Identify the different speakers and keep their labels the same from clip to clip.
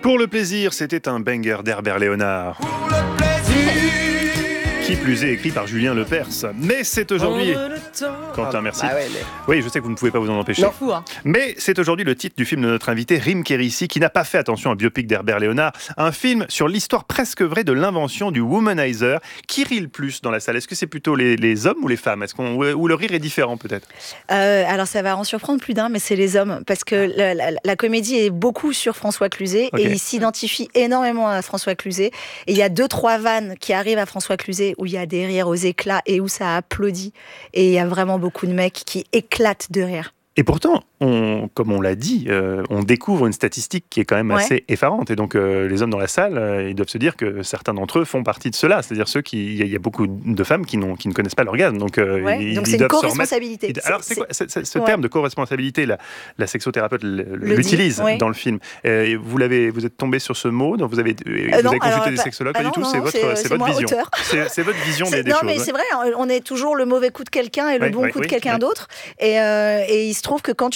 Speaker 1: Pour le plaisir, c'était un banger d'Herbert Léonard. Pour le plaisir. Qui plus est écrit par Julien Lepers. Mais c'est aujourd'hui... Quentin, merci. Oui, je sais que vous ne pouvez pas vous en empêcher.
Speaker 2: Non, fou, hein.
Speaker 1: Mais c'est aujourd'hui le titre du film de notre invité, Rim Kérissi, qui n'a pas fait attention à un biopic d'Herbert Léonard, un film sur l'histoire presque vraie de l'invention du womanizer. Qui rit le plus dans la salle ? Est-ce que c'est plutôt les hommes ou les femmes ? Ou le rire est différent peut-être ?
Speaker 3: Alors ça va en surprendre plus d'un, mais c'est les hommes, parce que la comédie est beaucoup sur François Cluzet, et il s'identifie énormément à François Cluzet. Et il y a 2-3 vannes qui arrivent à François Cluzet où il y a des rires aux éclats et où ça applaudit. Et il y a vraiment beaucoup de mecs qui éclatent de rire.
Speaker 1: Et pourtant, comme on l'a dit, on découvre une statistique qui est quand même assez effarante. Et donc, les hommes dans la salle, ils doivent se dire que certains d'entre eux font partie de cela. C'est-à-dire il y a beaucoup de femmes qui ne connaissent pas l'orgasme. Donc,
Speaker 3: donc c'est une co-responsabilité.
Speaker 1: Alors, c'est quoi ce terme de co-responsabilité, la sexothérapeute l'utilise dans le film. Vous êtes tombé sur ce mot, donc vous avez consulté des sexologues, pas du tout. C'est votre vision. C'est votre vision des choses.
Speaker 3: Non, mais c'est vrai, on est toujours le mauvais coup de quelqu'un et le bon coup de quelqu'un d'autre. Et il se trouve que quand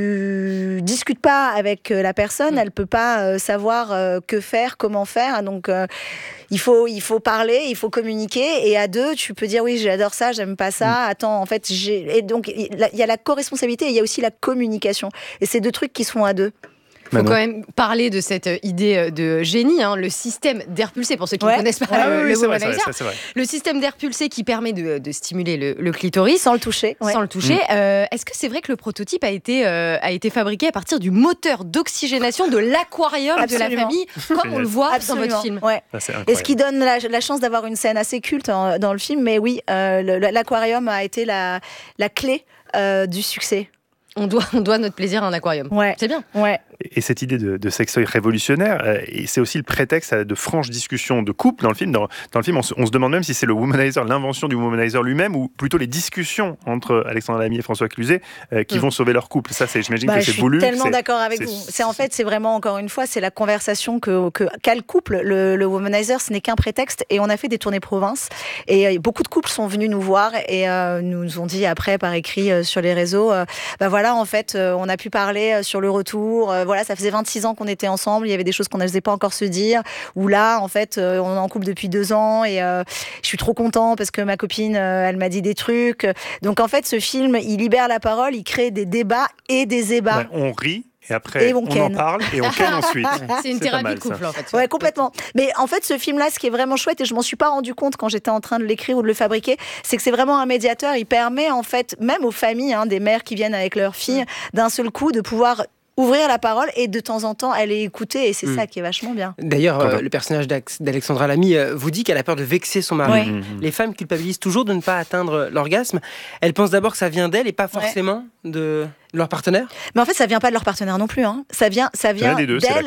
Speaker 3: tu discutes pas avec la personne, elle peut pas savoir que faire, comment faire. Donc il faut parler, il faut communiquer. Et à deux, tu peux dire oui, j'adore ça, j'aime pas ça. Attends, en fait, et donc il y a la co-responsabilité et il y a aussi la communication. Et c'est 2 trucs qui se font à 2.
Speaker 2: Il faut quand même parler de cette idée de génie, le système d'air pulsé, pour ceux qui ne connaissent pas le womanizer. Le système d'air pulsé qui permet de stimuler le clitoris.
Speaker 3: Sans le toucher.
Speaker 2: Est-ce que c'est vrai que le prototype a été fabriqué à partir du moteur d'oxygénation de l'aquarium de la famille, comme on le voit dans votre film?
Speaker 3: Et ce qui donne la chance d'avoir une scène assez culte dans le film, mais oui, l'aquarium a été la clé du succès.
Speaker 2: On doit notre plaisir à un aquarium. C'est bien.
Speaker 1: Et cette idée de sextoy révolutionnaire, c'est aussi le prétexte à de franches discussions de couple dans le film. Dans le film, on se demande même si c'est le womanizer, l'invention du womanizer lui-même, ou plutôt les discussions entre Alexandra Lamy et François Cluzet qui vont sauver leur couple. Ça, j'imagine que c'est voulu.
Speaker 3: Je suis tellement d'accord avec vous. C'est vraiment, encore une fois, c'est la conversation qu'a le couple. Le womanizer, ce n'est qu'un prétexte. Et on a fait des tournées province. Et beaucoup de couples sont venus nous voir et nous ont dit après, par écrit, sur les réseaux, en fait, on a pu parler sur le retour. Ça faisait 26 ans qu'on était ensemble. Il y avait des choses qu'on n'osait pas encore se dire. Ou là, en fait, on est en couple depuis 2 ans et je suis trop content parce que ma copine, elle m'a dit des trucs. Donc, en fait, ce film, il libère la parole, il crée des débats et des ébats.
Speaker 1: On rit. Et après, on en parle et on ken ensuite.
Speaker 2: C'est une thérapie de couple, en fait.
Speaker 3: Ouais, complètement. Mais en fait, ce film-là, ce qui est vraiment chouette, et je m'en suis pas rendu compte quand j'étais en train de l'écrire ou de le fabriquer, c'est que c'est vraiment un médiateur. Il permet, en fait, même aux familles, des mères qui viennent avec leurs filles, d'un seul coup, de pouvoir ouvrir la parole et de temps en temps aller écouter, et c'est ça qui est vachement bien.
Speaker 4: D'ailleurs, le personnage d'Alexandra Lamy vous dit qu'elle a peur de vexer son mari. Les femmes culpabilisent toujours de ne pas atteindre l'orgasme. Elles pensent d'abord que ça vient d'elle et pas forcément de leur partenaire. Mais
Speaker 3: en fait, ça vient pas de leur partenaire non plus. Ça vient d'elle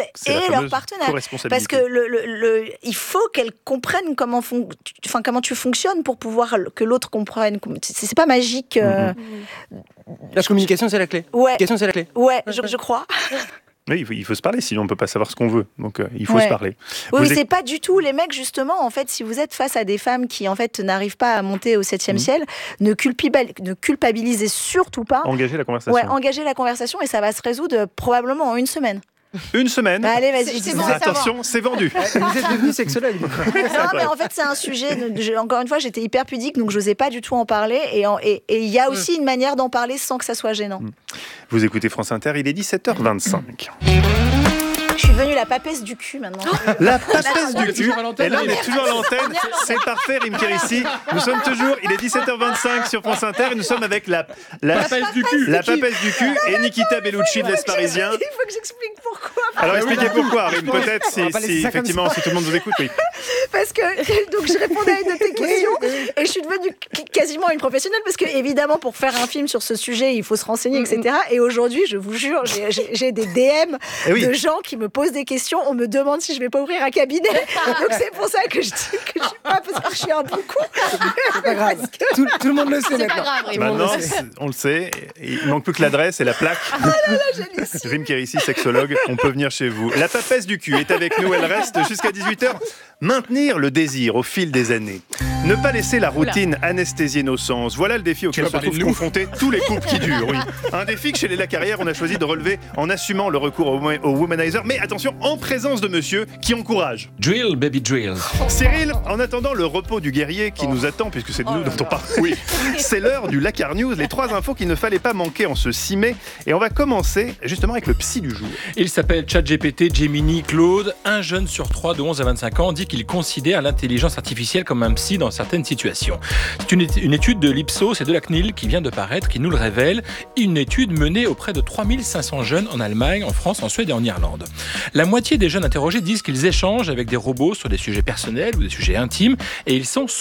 Speaker 3: et leur partenaire. Parce que il faut qu'elles comprennent comment tu fonctionnes pour pouvoir que l'autre comprenne. C'est pas magique.
Speaker 4: La communication, c'est la clé.
Speaker 3: Ouais,
Speaker 4: je
Speaker 3: crois.
Speaker 1: Oui, il faut se parler, sinon on ne peut pas savoir ce qu'on veut. Donc il faut se parler.
Speaker 3: Oui, c'est pas du tout les mecs, justement. En fait, si vous êtes face à des femmes qui, en fait, n'arrivent pas à monter au 7e ciel, ne culpabilisez surtout pas.
Speaker 1: Engagez la conversation.
Speaker 3: Engagez la conversation et ça va se résoudre probablement en 1 semaine.
Speaker 1: Une semaine.
Speaker 3: Allez, vas-y.
Speaker 1: Attention, c'est vendu.
Speaker 4: Vous êtes devenu sexologue.
Speaker 3: Non, mais en fait, c'est un sujet. Encore une fois, j'étais hyper pudique, donc j'osais pas du tout en parler. Et il y a aussi une manière d'en parler sans que ça soit gênant.
Speaker 1: Vous écoutez France Inter, il est 17h25.
Speaker 3: Je suis devenue la papesse du cul maintenant.
Speaker 1: La papesse du cul. Et là, on est toujours à l'antenne. C'est parfait, Rim Kérissi. Nous sommes toujours. Il est 17h25 sur France Inter et nous sommes avec la papesse du cul. La papesse du cul et Nikita Bellucci de l'Est parisien.
Speaker 3: Il faut que j'explique pourquoi.
Speaker 1: Alors expliquez pourquoi, Rim. Peut-être si effectivement si tout le monde vous écoute, oui.
Speaker 3: Parce que donc je répondais à une de tes questions et je suis devenue quasiment une professionnelle parce que évidemment pour faire un film sur ce sujet il faut se renseigner, etc. Et aujourd'hui, je vous jure, j'ai des DM de gens qui me posent des questions. On me demande si je vais pas ouvrir un cabinet. Donc c'est pour ça que je dis que je suis pas, parce que je suis un bon coup.
Speaker 4: C'est pas grave. Tout le monde le sait maintenant.
Speaker 1: Maintenant, on le sait. Il manque plus que l'adresse et la plaque. Rim Kérissi, sexologue, on peut venir chez vous. La papesse du cul est avec nous. Elle reste jusqu'à 18h. Maintenir le désir au fil des années. Ne pas laisser la routine anesthésier nos sens. Voilà le défi auquel se trouvent confrontés tous les couples qui durent. Oui. Un défi que chez les Lacarrière, on a choisi de relever en assumant le recours au womanizer. Mais attention, en présence de monsieur qui encourage.
Speaker 5: Drill, baby drill.
Speaker 1: Cyril, en attendant le repos du guerrier qui nous attend, puisque c'est de nous dont on parle. Oui. C'est l'heure du Lacar News, les 3 infos qu'il ne fallait pas manquer en ce 6 mai. Et on va commencer justement avec le psy du jour.
Speaker 5: Il s'appelle ChatGPT, Gemini, Claude. Un jeune sur 3 de 11 à 25 ans dit qu'il considère l'intelligence artificielle comme un psy dans certaines situations. C'est une étude de l'Ipsos et de la CNIL qui vient de paraître, qui nous le révèle. Une étude menée auprès de 3500 jeunes en Allemagne, en France, en Suède et en Irlande. La moitié des jeunes interrogés disent qu'ils échangent avec des robots sur des sujets personnels ou des sujets intimes et ils sont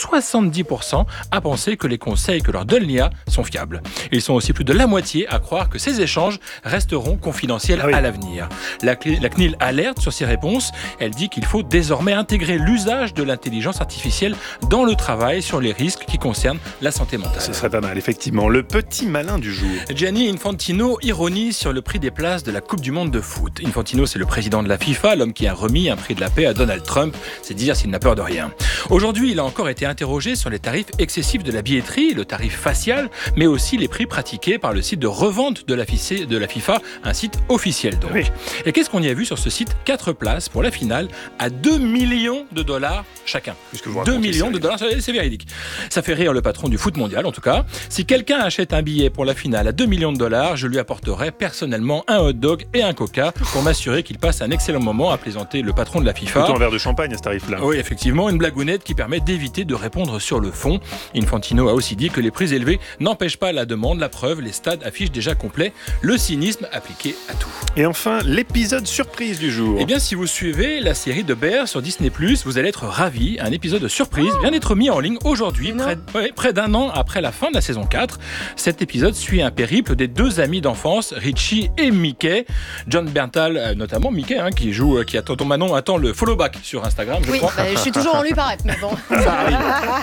Speaker 5: 70% à penser que les conseils que leur donne l'IA sont fiables. Ils sont aussi plus de la moitié à croire que ces échanges resteront confidentiels à l'avenir. La CNIL alerte sur ces réponses. Elle dit qu'il faut désormais intégrer l'usage de l'intelligence artificielle dans le travail sur les risques qui concernent la santé mentale.
Speaker 1: Ce serait pas mal, effectivement. Le petit malin du jour.
Speaker 5: Gianni Infantino ironise sur le prix des places de la Coupe du Monde de foot. Infantino, c'est le président de la FIFA, l'homme qui a remis un prix de la paix à Donald Trump. C'est dire s'il n'a peur de rien. Aujourd'hui, il a encore été interrogé sur les tarifs excessifs de la billetterie, le tarif facial, mais aussi les prix pratiqués par le site de revente de la FIFA, un site officiel donc. Oui. Et qu'est-ce qu'on y a vu sur ce site ? 4 places pour la finale à $2 millions chacun. 2 millions de dollars, c'est véridique. Ça fait rire le patron du foot mondial, en tout cas. Si quelqu'un achète un billet pour la finale à $2 millions, je lui apporterai personnellement un hot dog et un coca pour m'assurer qu'il passe un excellent moment, à plaisanter le patron de la FIFA.
Speaker 1: Plutôt un verre de champagne à ce tarif-là.
Speaker 5: Oui, effectivement, une blagounette qui permet d'éviter de répondre sur le fond. Infantino a aussi dit que les prix élevés n'empêchent pas la demande. La preuve, les stades affichent déjà complets. Le cynisme appliqué à tout.
Speaker 1: Et enfin, l'épisode surprise du jour.
Speaker 5: Eh bien, si vous suivez la série de Bear sur Disney+, vous allez être ravis. Un épisode surprise vient d'être mis en ligne aujourd'hui, près d'un an après la fin de la saison 4. Cet épisode suit un périple des 2 amis d'enfance, Richie et Mickey. John Berntal, notamment Mickey, qui attend ton Manon, attend le follow back sur Instagram, je crois.
Speaker 2: Je suis toujours en lui paraître, mais bon.
Speaker 5: Ça arrive.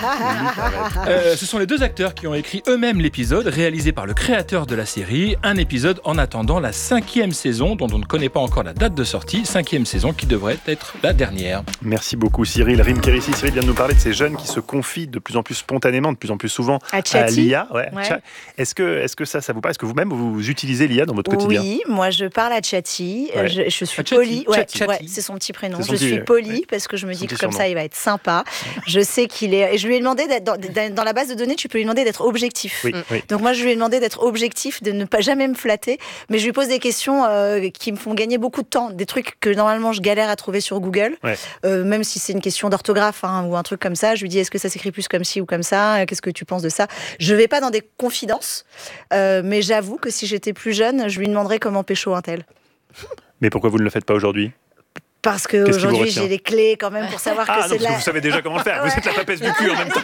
Speaker 5: Ce sont les 2 acteurs qui ont écrit eux-mêmes l'épisode, réalisé par le créateur de la série. Un épisode en attendant la 5e saison, dont on ne connaît pas encore la date de sortie. 5e saison qui devrait être la dernière.
Speaker 1: Merci beaucoup Cyril. Rim Kérissi, Cyril vient de nous parler de ces jeunes qui se confient de plus en plus spontanément, de plus en plus souvent à l'IA. Ouais. Est-ce que ça vous parle ? Est-ce que vous-même vous utilisez l'IA dans votre quotidien ?
Speaker 3: Oui, moi je parle à Chatty. Je suis polie. C'est son petit prénom. Je suis polie parce que je me dis que comme ça il va être sympa. Je sais qu'il est. Et je lui ai demandé dans la base de données, tu peux lui demander d'être objectif. Oui. Donc moi je lui ai demandé d'être objectif, de ne pas jamais me flatter, mais je lui pose des questions qui me font gagner beaucoup de temps, des trucs que normalement je galère à trouver sur Google, même si c'est une question d'orthographe ou un truc comme ça. Je lui dis est-ce que ça s'écrit plus comme ci ou comme ça ? Qu'est-ce que tu penses de ça ? Je vais pas dans des confidences, mais j'avoue que si j'étais plus jeune, je lui demanderais comment pécho un tel.
Speaker 1: Mais pourquoi vous ne le faites pas aujourd'hui ?
Speaker 3: Parce qu'aujourd'hui, j'ai les clés quand même pour savoir que c'est
Speaker 1: vous savez déjà comment le faire. Vous êtes la papesse du cul en même temps.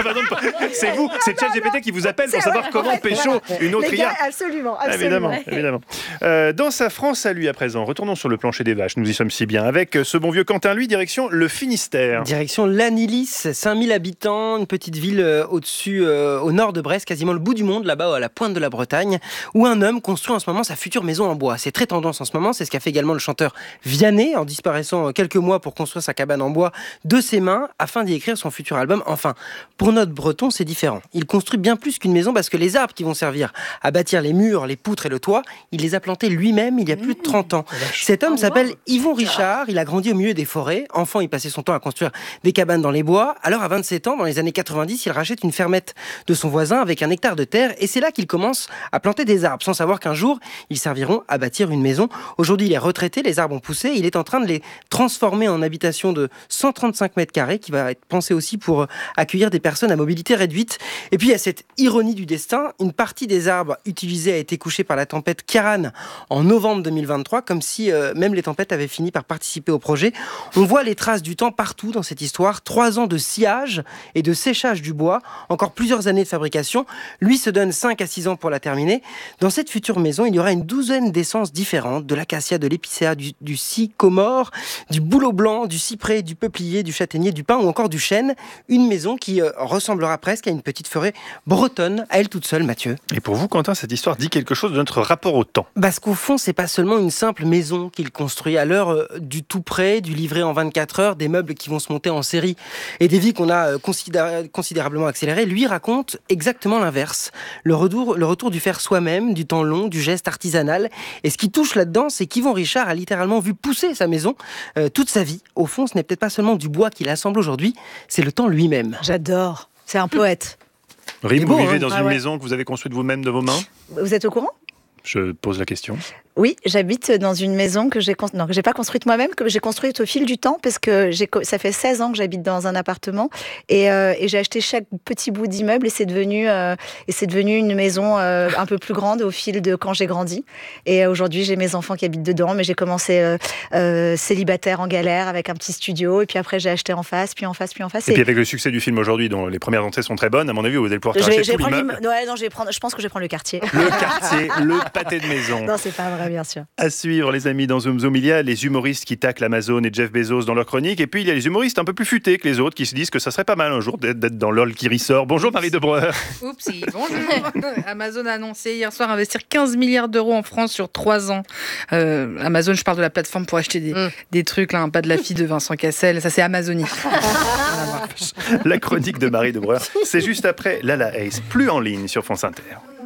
Speaker 1: C'est vous, c'est ChatGPT qui vous appelle pour savoir comment pécho une autre IA.
Speaker 3: Absolument.
Speaker 1: Évidemment. Dans sa France à lui à présent, retournons sur le plancher des vaches. Nous y sommes si bien. Avec ce bon vieux Quentin, lui, direction le Finistère.
Speaker 4: Direction Lannilis, 5000 habitants, une petite ville au-dessus, au nord de Brest, quasiment le bout du monde, là-bas à la pointe de la Bretagne, où un homme construit en ce moment sa future maison en bois. C'est très tendance en ce moment, c'est ce qu'a fait également le chanteur Vianney en disparaissant quelques mois pour construire sa cabane en bois de ses mains afin d'y écrire son futur album. Enfin, pour notre breton, c'est différent. Il construit bien plus qu'une maison parce que les arbres qui vont servir à bâtir les murs, les poutres et le toit, il les a plantés lui-même il y a plus de 30 ans. Cet homme s'appelle Yvon Richard, il a grandi au milieu des forêts. Enfant, il passait son temps à construire des cabanes dans les bois. Alors à 27 ans, dans les années 90, il rachète une fermette de son voisin avec 1 hectare de terre et c'est là qu'il commence à planter des arbres sans savoir qu'un jour, ils serviront à bâtir une maison. Aujourd'hui, il est retraité, les arbres ont poussé, il est en train de les transformer en habitation de 135 mètres carrés qui va être pensée aussi pour accueillir des personnes à mobilité réduite. Et puis il y a cette ironie du destin, une partie des arbres utilisés a été couchée par la tempête Kiaran en novembre 2023, comme si même les tempêtes avaient fini par participer au projet. On voit les traces du temps partout dans cette histoire, 3 ans de sciage et de séchage du bois, encore plusieurs années de fabrication. Lui se donne 5 à 6 ans pour la terminer. Dans cette future maison, il y aura une douzaine d'essences différentes, de l'acacia, de l'épicéa, du sycomore, or, du bouleau blanc, du cyprès, du peuplier, du châtaignier, du pin ou encore du chêne. Une maison qui ressemblera presque à une petite forêt bretonne, à elle toute seule, Mathieu.
Speaker 1: Et pour vous, Quentin, cette histoire dit quelque chose de notre rapport au temps.
Speaker 4: Parce qu'au fond, c'est pas seulement une simple maison qu'il construit à l'heure du tout prêt, du livré en 24 heures, des meubles qui vont se monter en série et des vies qu'on a considérablement accélérées. Lui raconte exactement l'inverse. Le retour du faire soi-même, du temps long, du geste artisanal. Et ce qui touche là-dedans, c'est qu'Yvon Richard a littéralement vu pousser sa maison toute sa vie. Au fond, ce n'est peut-être pas seulement du bois qu'il assemble aujourd'hui, c'est le temps lui-même.
Speaker 3: J'adore. C'est un poète.
Speaker 1: Rime, vous vivez dans une maison que vous avez construite vous-même de vos mains ?
Speaker 3: Vous êtes au courant ?
Speaker 1: Je pose la question.
Speaker 3: Oui, j'habite dans une maison que j'ai pas construite moi-même, que j'ai construite au fil du temps, parce que ça fait 16 ans que j'habite dans un appartement et j'ai acheté chaque petit bout d'immeuble et c'est devenu une maison un peu plus grande au fil de quand j'ai grandi. Et aujourd'hui, j'ai mes enfants qui habitent dedans, mais j'ai commencé célibataire en galère avec un petit studio et puis après j'ai acheté en face, puis en face, puis en face.
Speaker 1: Et puis avec le succès du film aujourd'hui, dont les premières entrées sont très bonnes, à mon avis, vous allez pouvoir racheter tout l'immeuble.
Speaker 3: Je pense que je vais prendre le quartier.
Speaker 1: Le quartier, le pâté de maison.
Speaker 3: Non, c'est pas vrai, bien sûr.
Speaker 1: À suivre, les amis, dans Zoom Zoom, il y a les humoristes qui taclent Amazon et Jeff Bezos dans leur chronique. Et puis, il y a les humoristes un peu plus futés que les autres qui se disent que ça serait pas mal un jour d'être dans LOL qui ressort. Bonjour, Marie Debreur.
Speaker 6: Oupsie, bonjour. Amazon a annoncé hier soir investir 15 milliards d'euros en France sur 3 ans. Amazon, je parle de la plateforme pour acheter des trucs, là, pas de la fille de Vincent Cassel. Ça, c'est Amazonie.
Speaker 1: La chronique de Marie Debreur, c'est juste après Lala Ace, plus en ligne sur France Inter.